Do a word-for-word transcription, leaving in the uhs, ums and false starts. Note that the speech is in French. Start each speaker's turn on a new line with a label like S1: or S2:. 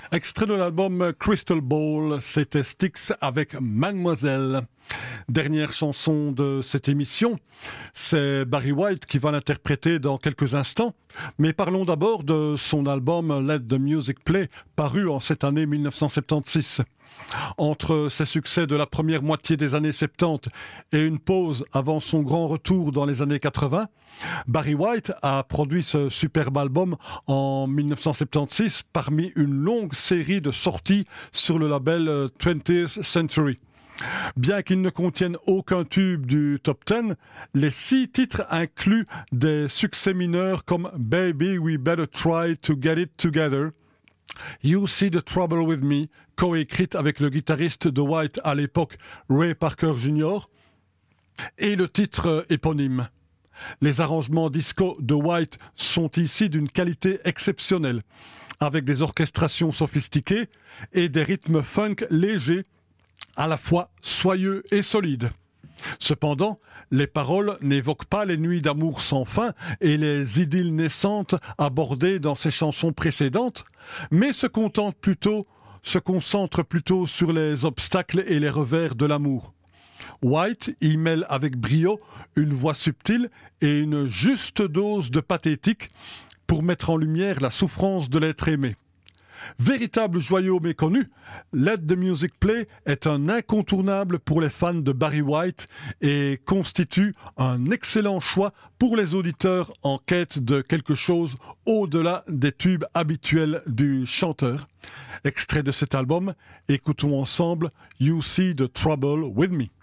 S1: Extrait de l'album Crystal Ball, c'était Styx avec Mademoiselle. Dernière chanson de cette émission, c'est Barry White qui va l'interpréter dans quelques instants. Mais parlons d'abord de son album Let the Music Play, paru en cette année mille neuf cent soixante-seize. Entre ses succès de la première moitié des années soixante-dix et une pause avant son grand retour dans les années quatre-vingts, Barry White a produit ce superbe album en mille neuf cent soixante-seize parmi une longue série de sorties sur le label twentieth Century. Bien qu'il ne contienne aucun tube du top dix, les six titres incluent des succès mineurs comme Baby We Better Try to Get It Together, You See the Trouble With Me, coécrite avec le guitariste de White à l'époque, Ray Parker junior, et le titre éponyme. Les arrangements disco de White sont ici d'une qualité exceptionnelle, avec des orchestrations sophistiquées et des rythmes funk légers, à la fois soyeux et solides. Cependant, les paroles n'évoquent pas les nuits d'amour sans fin et les idylles naissantes abordées dans ses chansons précédentes, mais se contentent plutôt, se concentrent plutôt sur les obstacles et les revers de l'amour. White y mêle avec brio une voix subtile et une juste dose de pathétique pour mettre en lumière la souffrance de l'être aimé. Véritable joyau méconnu, Let the Music Play est un incontournable pour les fans de Barry White et constitue un excellent choix pour les auditeurs en quête de quelque chose au-delà des tubes habituels du chanteur. Extrait de cet album, écoutons ensemble You See the Trouble With Me.